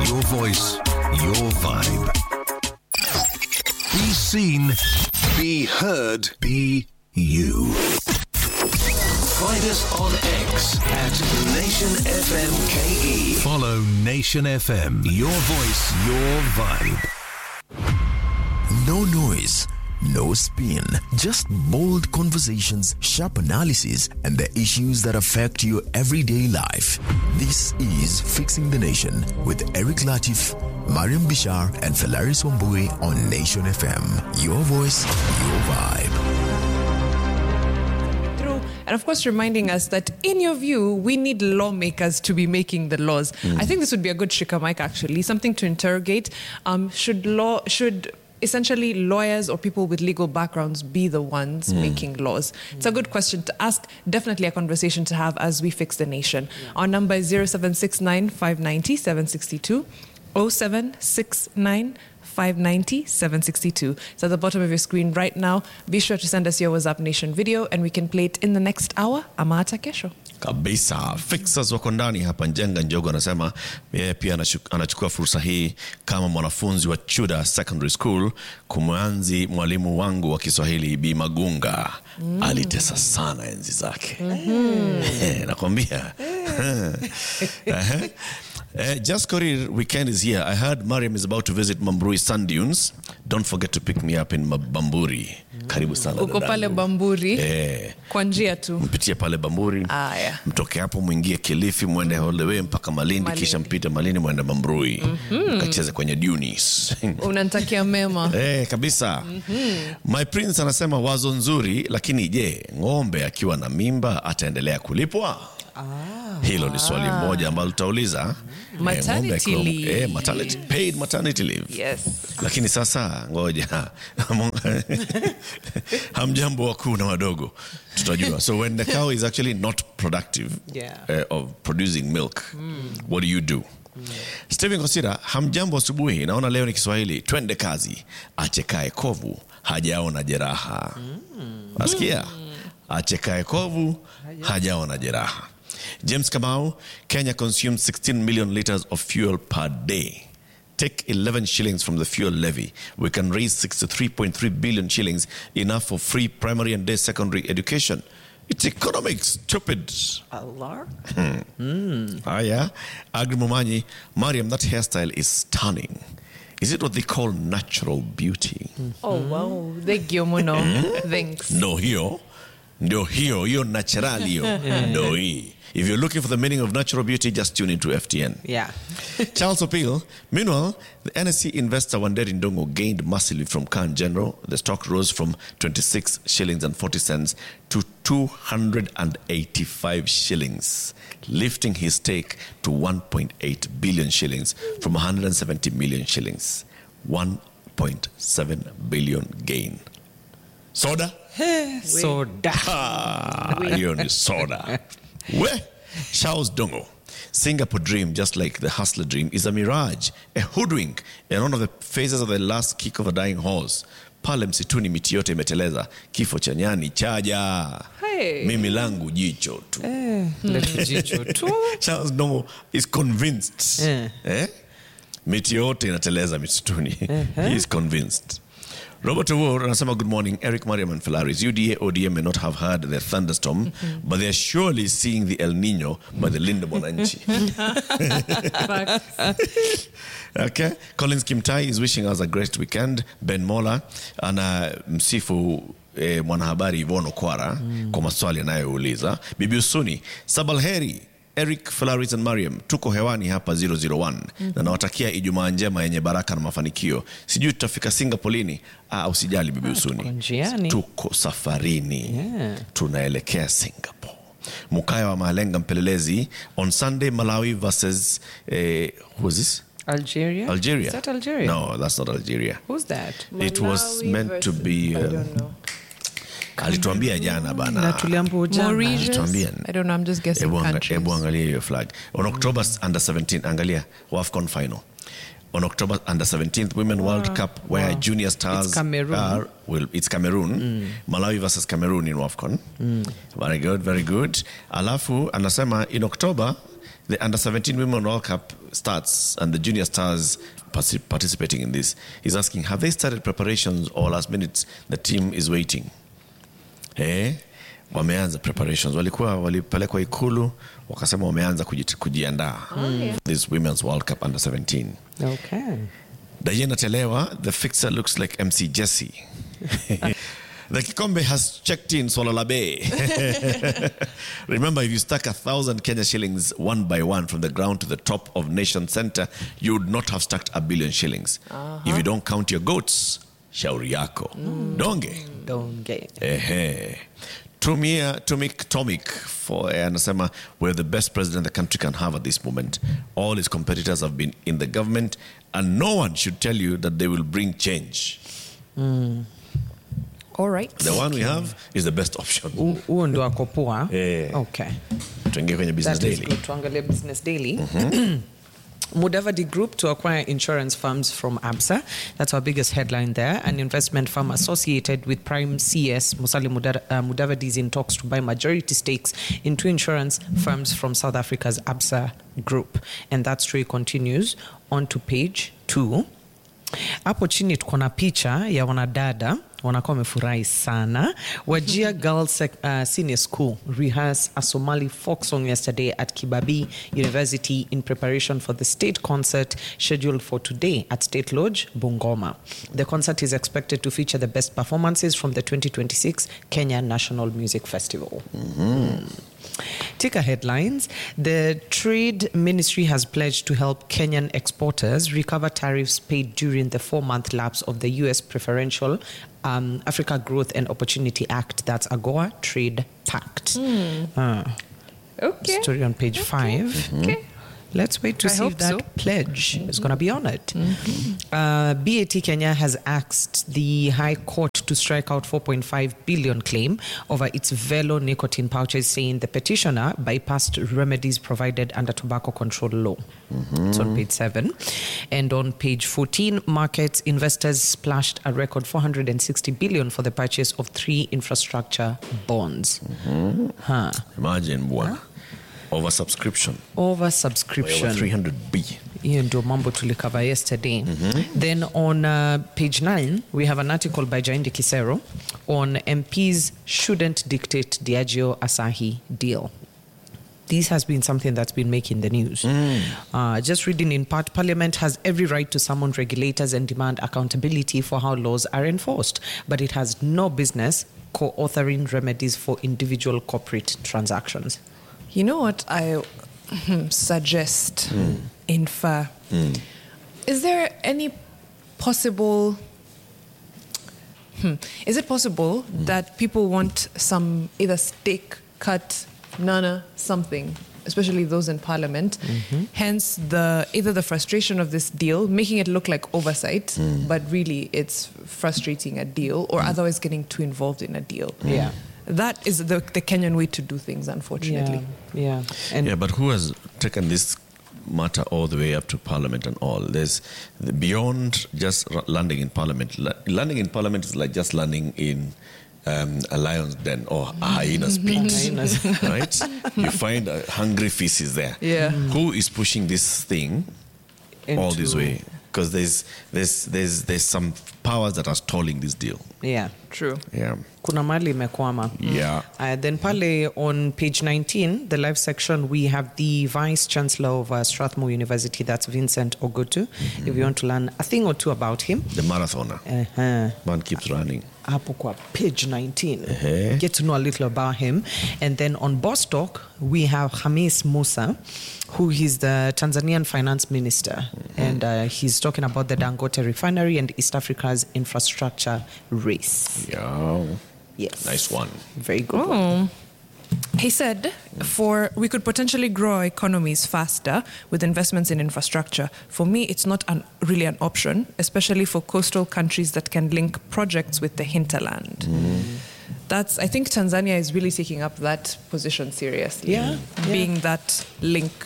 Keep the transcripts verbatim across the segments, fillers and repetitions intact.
Your voice, your vibe. Be seen, be heard, be you. Find us on X at Nation F M K E. Follow Nation F M. Your voice, your vibe. No noise, no spin. Just bold conversations, sharp analysis, and the issues that affect your everyday life. This is Fixing the Nation with Eric Latif, Mariam Bishar, and Felaris Wambui on Nation F M. Your voice, your vibe. And of course, reminding us that in your view, we need lawmakers to be making the laws. Mm. I think this would be a good shika mic, actually, something to interrogate. Um, should law, should essentially lawyers or people with legal backgrounds be the ones mm. making laws? Mm. It's a good question to ask. Definitely a conversation to have as we fix the nation. Yeah. Our number is zero seven six nine, five nine zero, seven six two, zero seven six nine, five nine zero, seven six two. It's at the bottom of your screen right now. Be sure to send us your WhatsApp Nation video and we can play it in the next hour ama hata kesho. Kabisa. Fixers wako ndani hapa. Njenga Njogo anasema yeye pia anachukua fursa hii kama mwanafunzi wa Chuda Secondary School kumwanzi mwalimu wangu wa Kiswahili Bi Magunga. Mm. Alitesa sana enzi zake. Mm-hmm. Nakwambia. Uh, Just Korir weekend is here. I heard Mariam is about to visit Mambrui Sand Dunes. Don't forget to pick me up in Bamburi. Mm. Karibu sana. Uko pale Bamburi. Eh. Kwa njia tu. Mpitie pale Bamburi. Ah, yeah. Mtoke hapo muingie Kilifi, mwende all the way mpaka Malindi, Malindi. Kisha mpite Malindi mwende Mambrui. Mm-hmm. Mkacheze kwenye dunes. Unanitakia mema. Eh, kabisa. Mm-hmm. My Prince anasema wazo nzuri, lakini je, ng'ombe akiwa na mimba ataendelea kulipwa? Ah. Hilo ni swali moja ambalo tutauliza. Maternity eh, leave. Eh, maternity, paid maternity leave. Yes. Lakini sasa ngoja. Hamjambo wakuu na wadogo. Tutajua. So when the cow is actually not productive yeah. uh, of producing milk, mm. what do you do? Mm. Steven Kosira, hamjambo asubuhi. Naona leo ni Kiswahili. Twende kazi. Achekae kovu hajaona jeraha. Mm. Asikia? Achekae kovu hajaona jeraha. James Kamau, Kenya consumes sixteen million liters of fuel per day. Take eleven shillings from the fuel levy. We can raise sixty-three point three billion shillings, enough for free primary and day secondary education. It's economics, stupid. Allah. Hmm. Mm. Ah, yeah. Agri Mumanyi, Mariam, that hairstyle is stunning. Is it what they call natural beauty? Mm. Oh, wow. Thank you, Mono. Thanks. No, hiyo. No, hiyo. Hiyo natural hiyo. No, hii. If you're looking for the meaning of natural beauty, just tune into F T N. Yeah. Charles Opil. Meanwhile, the N S C investor Wanderi Ndongo gained massively from Khan General. The stock rose from twenty-six shillings and forty cents to two hundred eighty-five shillings, lifting his stake to one point eight billion shillings from one hundred seventy million shillings. one point seven billion gain. Soda? Soda. Ah, hiyo ni soda. Where? Charles Dongo. Singapore dream, just like the hustler dream, is a mirage, a hoodwink, and one of the phases of the last kick of a dying horse. Pale msituni miti yote imeteleza, kifo cha nyani chaja. Hey. Mimi langu jicho tu. Eh, hmm. jicho tu. Charles Dongo is convinced. Eh? eh? Miti yote inateleza msituni. Uh-huh. He is convinced. Robert Award anasema good morning, Eric, Mariam and Felaris. U D A, O D M may not have heard the thunderstorm, mm-hmm. but they are surely seeing the El Nino by the Linda Mwananchi. Okay. Collins Kimtai is wishing us a great weekend. Ben Mola ana msifu eh, mwanahabari Yvonne Okwara mm. kwa maswali anayouliza. Bibi Usuni, Sabalheri, Eric, Felaris and Mariam, tuko hewani hapa zero zero one. Mm-hmm. Na nawatakia Ijumaa njema yenye baraka na mafanikio. Sijui tutafika Singapore lini? Ah, usijali Bibi Usuni. Tuko safarini. Yeah. Tunaelekea Singapore. Mukaya wa Malenga mpelelezi on Sunday, Malawi versus eh, who is this? Algeria? Algeria. Is that Algeria? No, that's not Algeria. Who's that? It Malawi was meant to be uh, I don't know. Alituambia jana bana. Na tuliambo jana. Alituambia. I don't know, I'm just guessing ebu countries. Ebu angalia your flag. On October mm. under seventeen, angalia WAFCON final. On October under seventeenth Women wow. World Cup, where wow. junior stars it's Cameroon. are, well, it's Cameroon. Mm. Malawi versus Cameroon in WAFCON. Mm. Very good, very good. Alafu, anasema, in October, the under seventeen Women World Cup starts and the junior stars partic- participating in this. He's asking, have they started preparations or last minute the team is waiting? Eh? Wameanza preparations. Walikuwa walipelekwa ikulu wakasema wameanza kuji- kujiandaa. Oh, yeah. This Women's World Cup under seventeen. Okay. Diana Telewa, the fixer looks like M C Jesse. The Kikombe has checked in Swalala Bay. Remember, if you stack a thousand Kenya shillings one by one from the ground to the top of Nation Center, you would not have stacked a billion shillings. Uh-huh. If you don't count your goats, shauri yako. Mm. Donge. Donge. Ehe. Tumia, Tumik, Tomik, for anasema, we're the best president the country can have at this moment. All his competitors have been in the government, and no one should tell you that they will bring change. Mm. All right. The one we have is the best option. Huo ndo ako poa. Eh. Okay. Tuingie kwenye Business That is Daily. good. Tuangalie Business Daily. Mm-hmm. Mudavadi Group to acquire insurance firms from ABSA. That's our biggest headline there. An investment firm associated with Prime C S, Musali Mudar- uh, Mudavadi, is in talks to buy majority stakes in two insurance firms from South Africa's ABSA Group. And that story continues on to page two. Hapo chini tuko na picha ya wanadada wanakuwa wamefurahi sana. Wajir Girls uh, Senior School rehearsed a Somali folk song yesterday at Kibabii University in preparation for the state concert scheduled for today at State Lodge, Bungoma. The concert is expected to feature the best performances from the twenty twenty-six Kenya National Music Festival. Mm-hmm. Ticker headlines. The Trade Ministry has pledged to help Kenyan exporters recover tariffs paid during the four-month lapse of the U S Preferential um, Africa Growth and Opportunity Act. That's AGOA Trade Pact. Mm. Uh, Okay. Story on page Okay. five. Mm-hmm. Okay. Let's wait to I see hope if that so. pledge Mm-hmm. is going to be honored. Mm-hmm. Uh, B A T Kenya has asked the High Court to strike out four point five billion claim over its Velo nicotine pouches, saying the petitioner bypassed remedies provided under tobacco control law. Mm-hmm. It's on page seven. And on page fourteen, markets investors splashed a record four hundred sixty billion for the purchase of three infrastructure bonds. Mm-hmm. Huh. Imagine, bwana. Oversubscription. Oversubscription. Over three hundred B. Hiyo ndio mambo tulikava yesterday. Mm-hmm. Then on uh, page nine, we have an article by Jaindi Kisero on M Ps shouldn't dictate Diageo Asahi deal. This has been something that's been making the news. Mm. Uh, just reading in part, Parliament has every right to summon regulators and demand accountability for how laws are enforced, but it has no business co-authoring remedies for individual corporate transactions. You know what I suggest, Mm. infer? Mm. Is there any possible... Hmm, is it possible mm. that people want some either stake cut, nana, something, especially those in parliament, mm-hmm. hence the either the frustration of this deal, making it look like oversight, mm. but really it's frustrating a deal, or mm. otherwise getting too involved in a deal. Yeah. That is the, the Kenyan way to do things, unfortunately. Yeah, yeah. And yeah, but who has taken this matter all the way up to Parliament and all? There's beyond just r- landing in Parliament. La- landing in Parliament is like just landing in um, a lion's den or a hyena's pit, right? You find a hungry feces there. Yeah. Mm. Who is pushing this thing all this Into- way? Because there's there's there's there's some powers that are stalling this deal. yeah. True. Yeah. Kuna mali imekwama. Yeah. Uh, then pale on page nineteen, the live section, we have the Vice Chancellor of uh, Strathmore University, that's Vincent Ogotu. Mm-hmm. If you want to learn a thing or two about him. The marathoner. Uh-huh. Man keeps running. Hapo kwa page nineteen. Uh-huh. Get to know a little about him. And then on Bostock, we have Hamis Musa, who is the Tanzanian finance minister. Mm-hmm. And uh, he's talking about the Dangote refinery and East Africa's infrastructure race. Yeah. Yes. Nice one. Very good. Oh. He said, for we could potentially grow our economies faster with investments in infrastructure. For me, it's not an, really an option, especially for coastal countries that can link projects with the hinterland. Mm. That's, I think Tanzania is really taking up that position seriously. Yeah, Being yeah. that link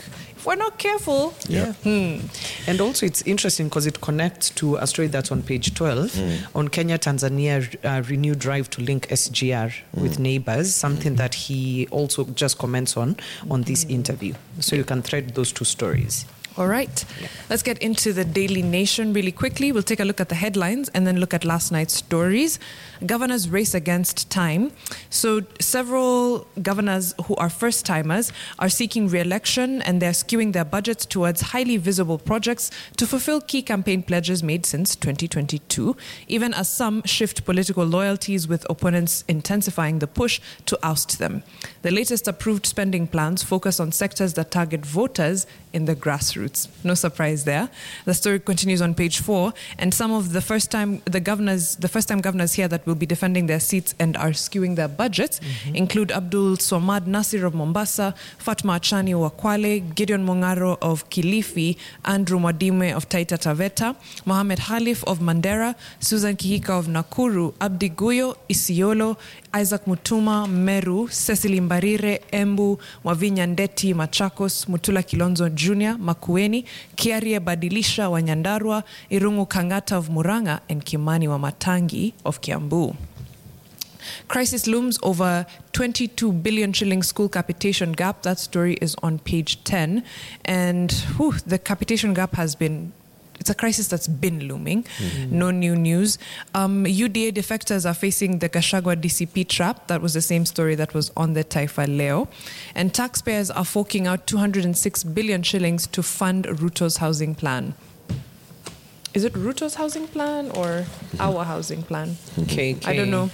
if we're not careful. Yeah. Hmm. And also it's interesting because it connects to a story that's on page twelve mm. on Kenya Tanzania uh, renewed drive to link S G R mm. with neighbors, something mm. that he also just comments on on this interview. So you can thread those two stories. All right. Yeah. Let's get into the Daily Nation really quickly. We'll take a look at the headlines and then look at last night's stories. Governors race against time. So several governors who are first-timers are seeking re-election, and they're skewing their budgets towards highly visible projects to fulfill key campaign pledges made since twenty twenty-two, even as some shift political loyalties, with opponents intensifying the push to oust them. The latest approved spending plans focus on sectors that target voters in the grassroots. No surprise there. The story continues on page four, and some of the first time the governors, the first time governors here that will be defending their seats and are skewing their budgets mm-hmm. include Abdul Somad Nasir of Mombasa, Fatma Achani of Kwale, Gideon Mongaro of Kilifi, Andrew Mwadime of Taita Taveta, Mohamed Khalif of Mandera, Susan Kihika of Nakuru, Abdi Guyo, Isiolo, Isaac Mutuma, Meru, Cecily Mbarire, Embu, Wavinya Ndeti, Machakos, Mutula Kilonzo Junior, Makueni, Kiarie Badilisha wa Nyandarua, Irungu Kangata of Muranga, and Kimani wa Matangi of Kiambu. Crisis looms over twenty-two billion shilling school capitation gap. That story is on page ten. And whew, the capitation gap has been It's a crisis that's been looming. Mm-hmm. No new news. Um, U D A defectors are facing the Gachagua D C P trap. That was the same story that was on the Taifa Leo. And taxpayers are forking out two hundred six billion shillings to fund Ruto's housing plan. Is it Ruto's housing plan or our housing plan? K K. I don't know.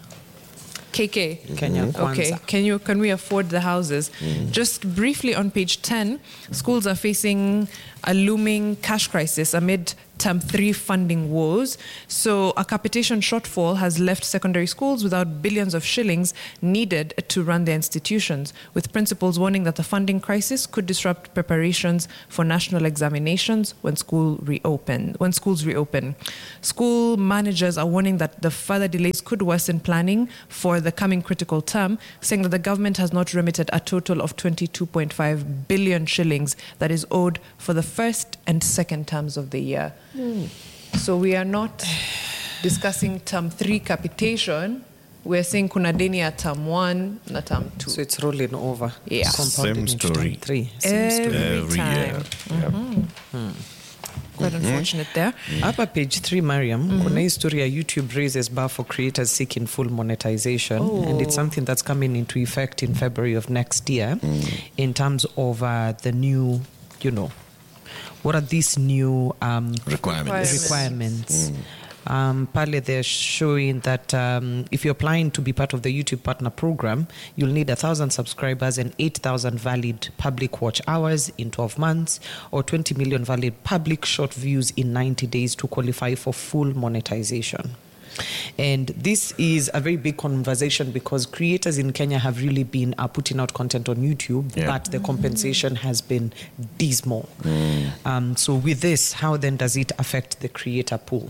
K K. Kenya Kwanza. Okay. Can you can we afford the houses? Mm. Just briefly on page ten, schools are facing a looming cash crisis amid term three funding woes. So a capitation shortfall has left secondary schools without billions of shillings needed to run their institutions, with principals warning that the funding crisis could disrupt preparations for national examinations when school reopen when schools reopen. School managers are warning that the further delays could worsen planning for the coming critical term, saying that the government has not remitted a total of twenty-two point five billion shillings that is owed for the first and second terms of the year. Mm. So we are not discussing term three capitation. We're saying kuna deni ya term one na term two. So it's rolling over. Yeah. Same story. Three. Same Every, story. Every time. year. Mm-hmm. Yep. Hmm. Quite mm-hmm. unfortunate there. Hapa page three, Mariam, mm-hmm. kuna history ya YouTube raises bar for creators seeking full monetization. Oh. And it's something that's coming into effect in February of next year mm. in terms of uh, the new, you know, what are these new um, requirements? requirements. Mm. Um, Pale, they're showing that um, if you're applying to be part of the YouTube Partner Program, you'll need one thousand subscribers and eight thousand valid public watch hours in twelve months, or twenty million valid public short views in ninety days to qualify for full monetization. And this is a very big conversation because creators in Kenya have really been uh, putting out content on YouTube, yeah. but the compensation has been dismal. Mm. Um, so with this, how then does it affect the creator pool?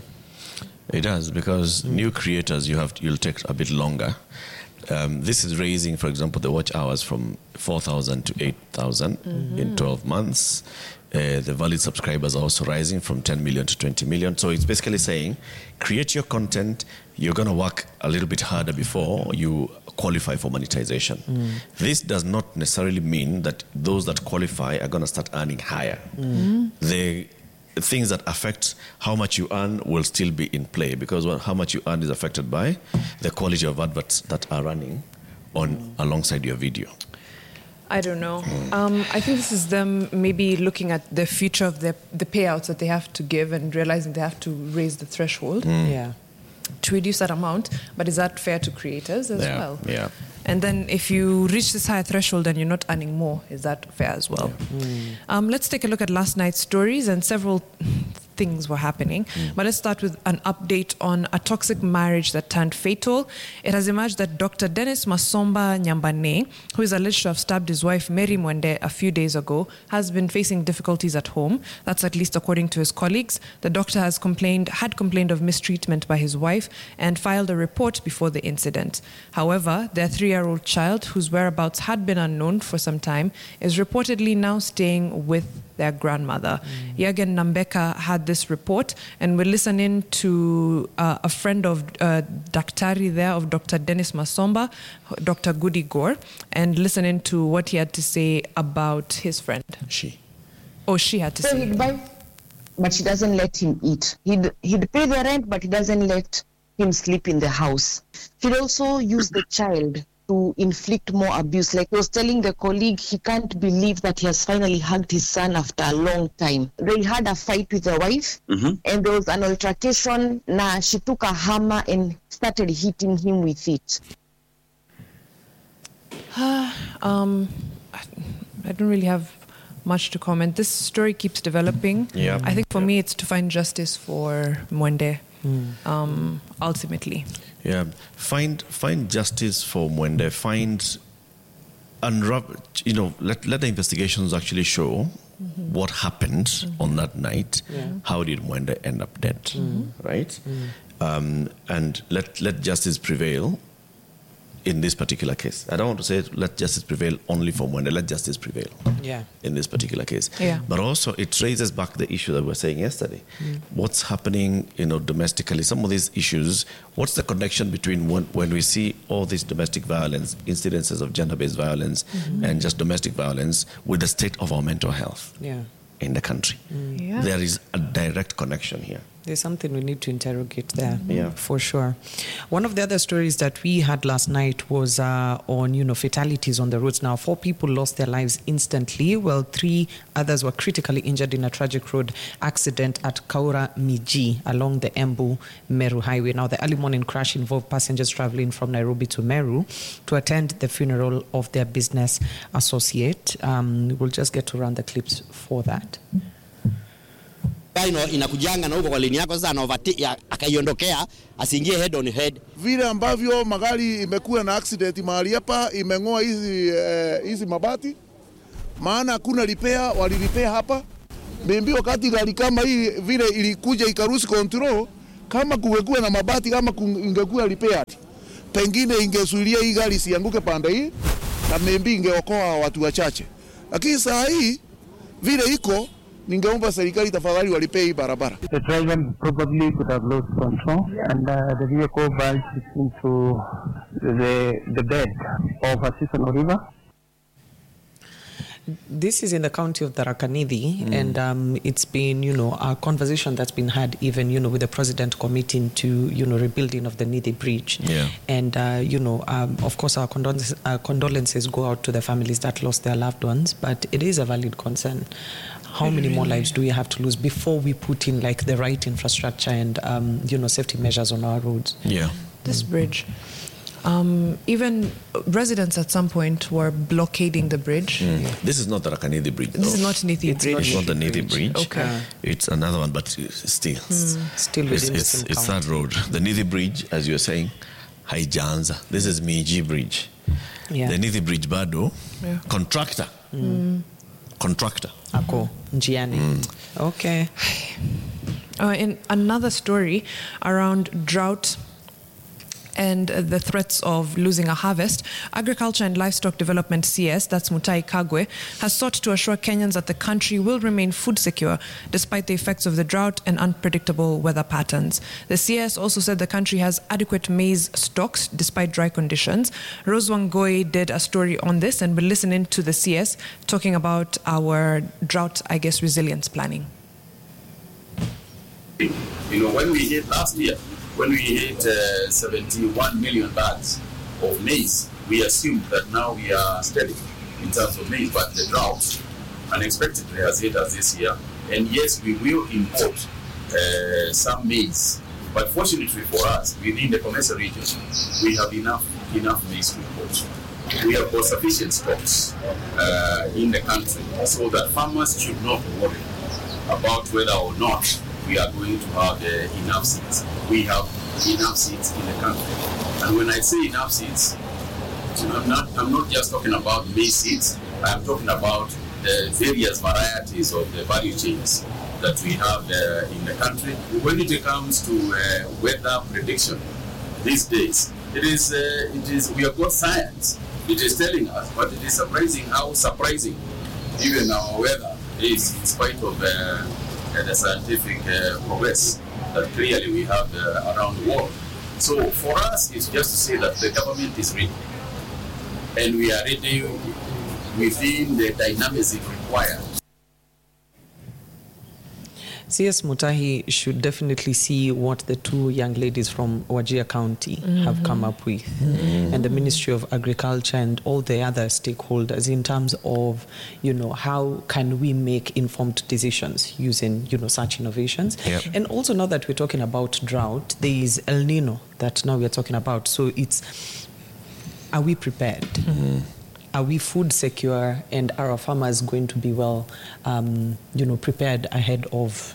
It does, because mm. new creators, you have to, you'll take a bit longer. Um, this is raising, for example, the watch hours from four thousand to eight thousand mm-hmm. in twelve months. Uh, the valid subscribers are also rising from ten million to twenty million. So it's basically saying, create your content, you're going to work a little bit harder before you qualify for monetization. Mm. This does not necessarily mean that those that qualify are going to start earning higher. Mm. The things that affect how much you earn will still be in play, because how much you earn is affected by the quality of adverts that are running on mm. alongside your video. I don't know. Um, I think this is them maybe looking at the future of the the payouts that they have to give and realizing they have to raise the threshold. Mm. Yeah. To reduce that amount. But is that fair to creators as yeah. well? Yeah. And then if you reach this higher threshold and you're not earning more, is that fair as well? Yeah. Mm. Um, let's take a look at last night's stories, and several things were happening. Mm. But let's start with an update on a toxic marriage that turned fatal. It has emerged that Doctor Dennis Masomba Nyambane, who is alleged to have stabbed his wife Mary Mwende a few days ago, has been facing difficulties at home. That's at least according to his colleagues. The doctor has complained, had complained of mistreatment by his wife and filed a report before the incident. However, their three-year-old child, whose whereabouts had been unknown for some time, is reportedly now staying with their grandmother. Mm. Yagen Nambeka had this report, and we'll listen in to uh, a friend of uh, Daktari there, of Doctor Dennis Masomba, Doctor Goody Gore, and listen in to what he had to say about his friend. She. Oh, she had to so say. He'd buy, but she doesn't let him eat. He'd, he'd pay the rent, but he doesn't let him sleep in the house. He'd also use the child to inflict more abuse. Like he was telling the colleague, he can't believe that he has finally hugged his son after a long time. They had a fight with the wife, mm-hmm. and there was an altercation. Now she took a hammer and started hitting him with it. um, I don't really have much to comment. This story keeps developing. Yeah. I think for yeah. me, it's to find justice for Mwende, mm. um, ultimately. Yeah, find find justice for Mwende. Find unravel. You know, let let the investigations actually show mm-hmm. what happened mm-hmm. on that night. Yeah. How did Mwende end up dead? Mm-hmm. Right, mm-hmm. um, and let let justice prevail in this particular case. I don't want to say let justice prevail only for Mwende. Let justice prevail. Yeah. In this particular case. Yeah. But also it raises back the issue that we were saying yesterday. Mm. What's happening, you know, domestically? Some of these issues. What's the connection between when, when we see all these domestic violence, incidences of gender-based violence, mm-hmm. and just domestic violence with the state of our mental health yeah. in the country? Mm. Yeah. There is a direct connection here. There's something we need to interrogate there, yeah. for sure. One of the other stories that we had last night was uh, on, you know, fatalities on the roads. Now, four people lost their lives instantly, while three others were critically injured in a tragic road accident at Kaura Miji along the Embu-Meru Highway. Now, the early morning crash involved passengers traveling from Nairobi to Meru to attend the funeral of their business associate. Um, we'll just get to run the clips for that. Ino inakujanga na huko kwa lini yako sasa anaovatia akaiondokea asiingie head on head. Vile ambavyo magari imekuwa na accident mahali hapa imengoa hizi eh, hizi mabati, maana hakuna repair, wali repair hapa bimbi. Wakati gari kama hii vile ilikuja ikaruhusu control, kama kungekuwa na mabati, kama ingekuwa repair, pengine ingezuilia hii gari isianguke pande hii na mimbi ingeokoa watu wachache. Lakini saa hii vile iko, ningeomba serikali tafadhali walipe hii barabara. The driver probably could have lost control and uh, the vehicle bulged into the the bed of a seasonal river. This is in the county of Tharaka Nithi, mm. and um, it's been, you know, a conversation that's been had even, you know, with the president committing to, you know, rebuilding of the Nithi Bridge. Yeah. And, uh, you know, um, of course, our condolences, our condolences go out to the families that lost their loved ones, but it is a valid concern. How many more lives do we have to lose before we put in, like, the right infrastructure and, um, you know, safety measures on our roads? Yeah. This bridge. Um, even residents at some point were blockading the bridge. Mm. Yeah. This is not the Tharaka Nithi Bridge. This no. is not Nithi it's Bridge. Not, it's not the Nithi Bridge. Okay. Uh, it's another one, but still. Mm. Still within it's, the it's, same it's that road. The Nithi Bridge, as you're saying, Haijanza. This is Miji Bridge. Yeah. The Nithi Bridge, Bado, yeah. contractor. Mm. Contractor. Ako, Njiani. Mm. Okay. Uh, in another story around drought and the threats of losing a harvest, Agriculture and Livestock Development C S, that's Mutai Kagwe, has sought to assure Kenyans that the country will remain food secure despite the effects of the drought and unpredictable weather patterns. The C S also said the country has adequate maize stocks despite dry conditions. Rose Wangoi did a story on this, and we'll listen in to the C S talking about our drought, I guess, resilience planning. You know, when we hit last year, when we hit uh, seventy-one million bags of maize, we assumed that now we are steady in terms of maize, but the drought unexpectedly has hit us this year. And yes, we will import uh, some maize, but fortunately for us, within the Commercial region, we have enough enough maize to import. We have got sufficient stocks uh, in the country, so that farmers should not worry about whether or not we are going to have uh, enough seats. We have enough seats in the country. And when I say enough seats, I'm not, I'm not just talking about maize seeds. I'm talking about the various varieties of the value chains that we have uh, in the country. When it comes to uh, weather prediction these days, it is, uh, it is, we have got science. It is telling us, but it is surprising how surprising even our weather is in spite of uh, the scientific uh, progress that clearly we have uh, around the world. So for us, it's just to say that the government is ready. And we are ready within the dynamism required. C S Mutahi should definitely see what the two young ladies from Wajir County mm-hmm. have come up with, mm-hmm. and the Ministry of Agriculture and all the other stakeholders in terms of, you know, how can we make informed decisions using, you know, such innovations. Yep. And also, now that we're talking about drought, there is El Nino that now we're talking about. So it's, are we prepared? Mm-hmm. Are we food secure, and are our farmers going to be well, um, you know, prepared ahead of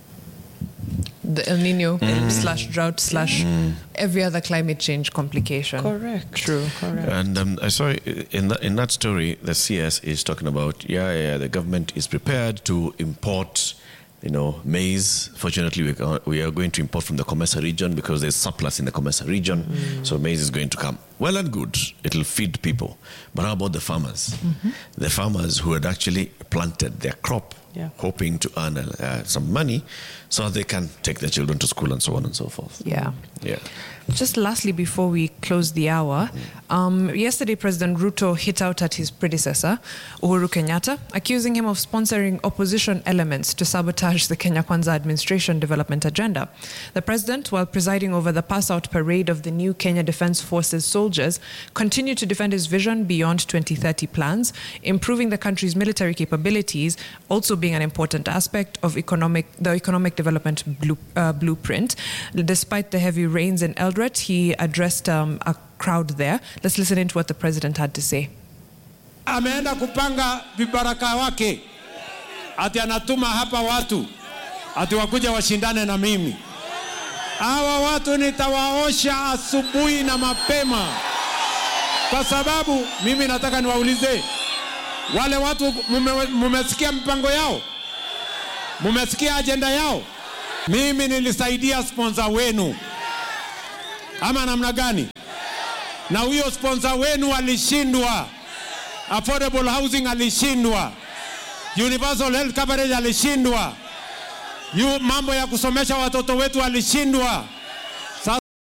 the El Nino mm. slash drought slash mm. every other climate change complication? Correct. True. Correct. And um, I saw in that, in that story, the C S is talking about, yeah, yeah, the government is prepared to import, you know, maize. Fortunately, we are, we are going to import from the Comesa region because there's surplus in the Comesa region. Mm. So maize is going to come. Well and good. It'll feed people. But how about the farmers? Mm-hmm. The farmers who had actually planted their crop, yeah. hoping to earn uh, some money so they can take their children to school and so on and so forth. Yeah. Yeah. Just lastly, before we close the hour, um, yesterday President Ruto hit out at his predecessor, Uhuru Kenyatta, accusing him of sponsoring opposition elements to sabotage the Kenya Kwanza administration development agenda. The president, while presiding over the pass-out parade of the new Kenya Defence Forces soldiers, continued to defend his vision beyond twenty thirty plans, improving the country's military capabilities, also being an important aspect of economic the economic development blue, uh, blueprint. Despite the heavy rains in Eldoret, he addressed um, a crowd there. Let's listen into what the president had to say. Ameenda kupanga vibaraka wake, ati anatuma hapa watu, ati wakuja washindane na mimi. Hawa watu nitawaosha asubuhi na mapema, kwa sababu mimi nataka niwaulize wale watu, mumesikia mpango yao? Mumesikia agenda yao? Mimi nilisaidia sponsor wenu, ama namna gani? Na huyo sponsor wenu alishindwa. Affordable housing alishindwa. Universal health coverage alishindwa. Yu mambo ya kusomesha watoto wetu alishindwa.